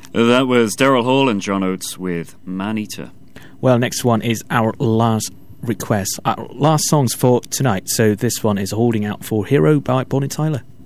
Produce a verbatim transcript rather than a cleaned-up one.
That was Daryl Hall and John Oates with Man Eater. Well, next one is our last request, our last songs for tonight. So this one is Holding Out for Hero by Bonnie Tyler.